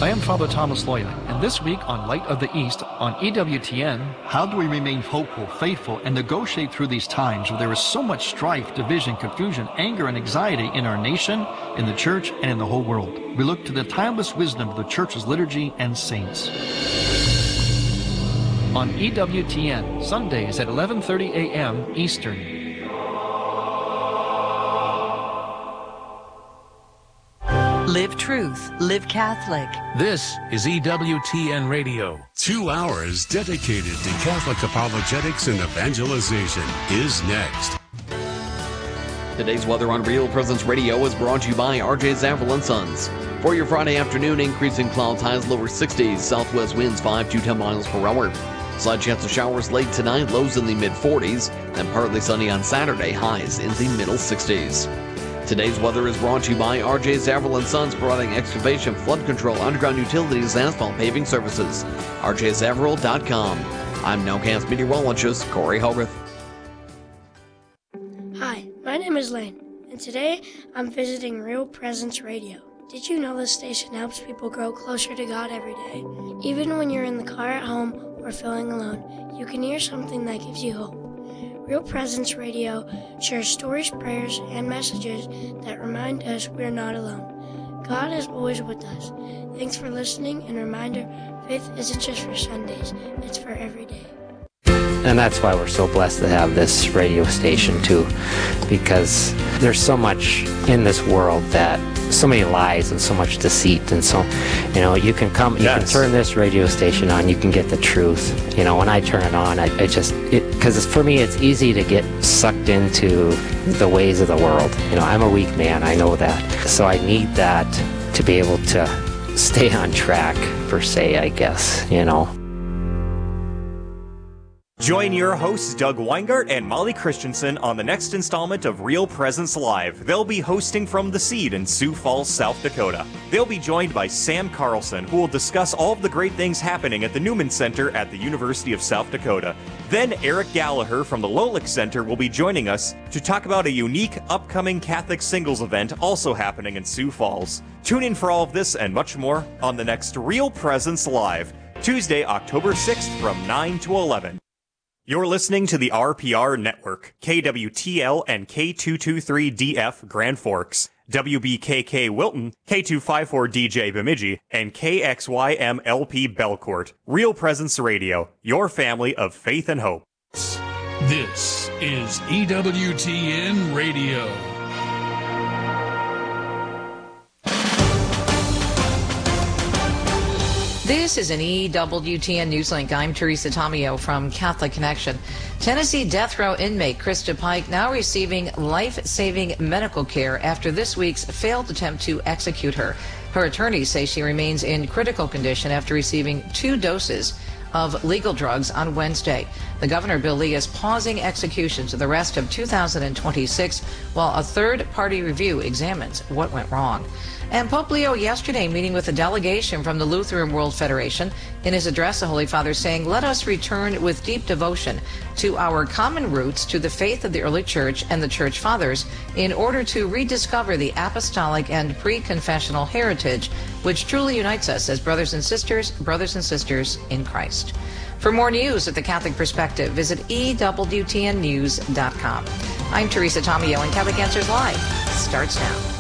I am Father Thomas Loya, and this week on Light of the East on EWTN... How do we remain hopeful, faithful, and negotiate through these times where there is so much strife, division, confusion, anger, and anxiety in our nation, in the church, and in the whole world? We look to the timeless wisdom of the church's liturgy and saints. On EWTN, Sundays at 11:30 a.m. Eastern. Live truth, live Catholic. This is EWTN Radio. 2 hours dedicated to Catholic apologetics and evangelization is next. Today's weather on Real Presence Radio is brought to you by RJ Zavril & Sons. For your Friday afternoon, increasing clouds, highs lower 60s, southwest winds 5 to 10 miles per hour. Slight chance of showers late tonight, lows in the mid-40s, then partly sunny on Saturday, highs in the middle 60s. Today's weather is brought to you by RJ Zavril & Sons, providing excavation, flood control, underground utilities, and asphalt paving services. RJZavril.com. I'm Nowcast meteorologist Corey Hogarth. Hi, my name is Lane, and today I'm visiting Real Presence Radio. Did you know this station helps people grow closer to God every day? Even when you're in the car at home or feeling alone, you can hear something that gives you hope. Real Presence Radio shares stories, prayers, and messages that remind us we're not alone. God is always with us. Thanks for listening, and reminder, faith isn't just for Sundays, it's for every day. And that's why we're so blessed to have this radio station too, because there's so much in this world, that so many lies and so much deceit, and so, you can come, you can turn this radio station on, you can get the truth. When I turn it on, because for me it's easy to get sucked into the ways of the world. I'm a weak man, I know that, so I need that to be able to stay on track, per se, I guess. Join your hosts Doug Weingart and Molly Christensen on the next installment of Real Presence Live. They'll be hosting from The Seed in Sioux Falls, South Dakota. They'll be joined by Sam Carlson, who will discuss all of the great things happening at the Newman Center at the University of South Dakota. Then Eric Gallagher from the Lolick Center will be joining us to talk about a unique upcoming Catholic singles event also happening in Sioux Falls. Tune in for all of this and much more on the next Real Presence Live, Tuesday, October 6th from 9 to 11. You're listening to the RPR Network, KWTL and K223DF Grand Forks, WBKK Wilton, K254DJ Bemidji, and KXYMLP Belcourt. Real Presence Radio, your family of faith and hope. This is EWTN Radio. This is an EWTN Newslink. I'm Teresa Tomeo from Catholic Connection. Tennessee death row inmate Krista Pike now receiving life-saving medical care after this week's failed attempt to execute her. Her attorneys say she remains in critical condition after receiving 2 doses of legal drugs on Wednesday. The Governor, Bill Lee, is pausing execution to the rest of 2026 while a third-party review examines what went wrong. And Pope Leo yesterday meeting with a delegation from the Lutheran World Federation. In his address, the Holy Father saying, "Let us return with deep devotion to our common roots, to the faith of the early church and the church fathers, in order to rediscover the apostolic and pre-confessional heritage which truly unites us as brothers and sisters in Christ." For more news at the Catholic Perspective, visit EWTNnews.com. I'm Teresa Tomeo, and Catholic Answers Live starts now.